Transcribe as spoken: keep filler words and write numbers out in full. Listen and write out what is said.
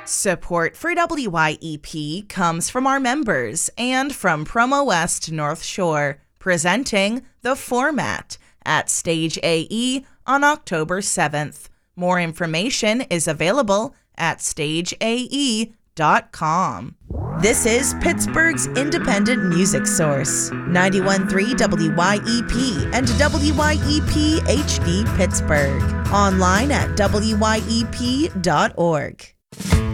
Support for W Y E P comes from our members and from Promo West North Shore, presenting The Format at Stage A E on October seventh. More information is available at stage a e dot com. This is Pittsburgh's independent music source, ninety-one point three W Y E P and W Y E P H D Pittsburgh. Online at W Y E P dot org.